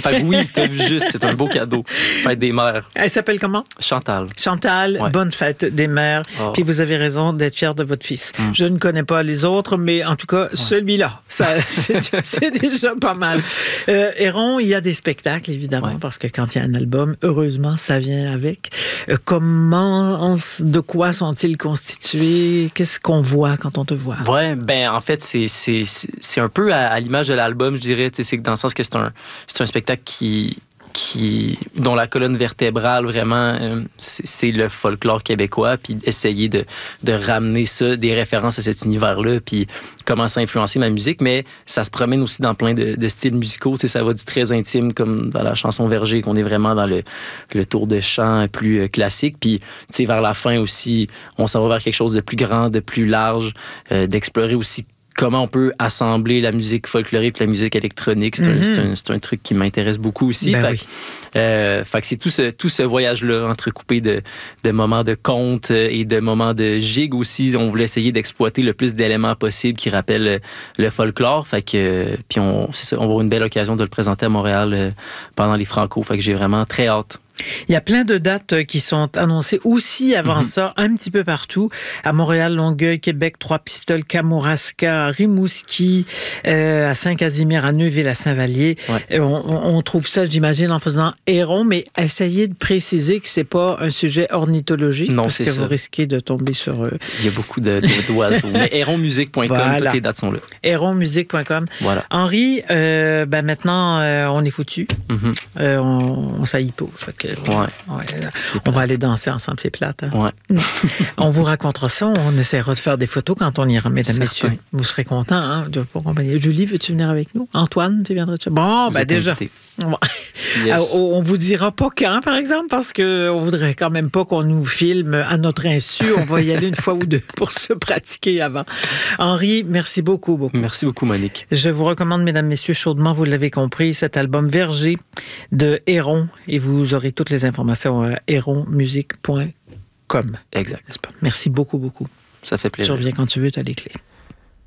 Fait que oui, t'as vu juste, c'est un beau cadeau. Fête des mères. Elle s'appelle comment? Chantal. Chantal, Ouais. bonne fête des mères. Oh. Puis vous avez raison d'être fière de votre fils. Je ne connais pas les autres, mais en tout cas, celui-là, c'est déjà pas mal. Héron, il y a des spectacles, évidemment, parce que quand il y a un album, heureusement, ça vient avec. De quoi sont-ils constitués? Qu'est-ce qu'on voit quand on te voit? Ouais, ben en fait, c'est un peu à l'image de l'album, je dirais. C'est dans le sens que c'est un spectacle dont la colonne vertébrale, vraiment, c'est le folklore québécois, puis essayer de ramener ça, des références à cet univers-là, puis comment ça a influencé ma musique, mais ça se promène aussi dans plein de styles musicaux. Ça va du très intime, comme dans la chanson Verger, qu'on est vraiment dans le tour de chant plus classique, puis vers la fin aussi, on s'en va vers quelque chose de plus grand, de plus large, d'explorer aussi comment on peut assembler la musique folklorique et la musique électronique. C'est un truc qui m'intéresse beaucoup aussi. Ben Fait que c'est tout ce voyage-là, entrecoupé de moments de conte et de moments de gigue aussi. On voulait essayer d'exploiter le plus d'éléments possibles qui rappellent le folklore. Fait que, puis on va avoir une belle occasion de le présenter à Montréal pendant les Franco. Fait que j'ai vraiment très hâte. Il y a plein de dates qui sont annoncées aussi avant ça, un petit peu partout. À Montréal, Longueuil, Québec, Trois-Pistoles, Kamouraska, Rimouski, à Saint-Casimir, à Neuville, à Saint-Vallier. Ouais. On trouve ça, j'imagine, en faisant Héron, mais essayez de préciser que c'est pas un sujet ornithologique. Non, parce que ça. Vous risquez de tomber sur... Il y a beaucoup d'oiseaux. Mais héronmusique.com, voilà. Toutes les dates sont là. héronmusique.com. Voilà. Henri, maintenant, on est foutu. On saillit pas. On va aller danser ensemble, c'est plate. Hein? Ouais. On vous racontera ça, on essaiera de faire des photos quand on ira, mesdames, messieurs. Vous serez contents hein, de vous accompagner. Julie, veux-tu venir avec nous? Antoine, tu viendrais? Bon, ben déjà. Yes. On vous dira pas quand, par exemple, parce qu'on voudrait quand même pas qu'on nous filme à notre insu. On va y aller une fois ou deux pour se pratiquer avant. Henri, merci beaucoup. Merci beaucoup, Monique. Je vous recommande, mesdames, messieurs, chaudement, vous l'avez compris, cet album Verger de Héron, et vous aurez toutes les informations à héronmusique.com. Exact. Merci beaucoup. Ça fait plaisir. Je reviens quand tu veux, tu as les clés.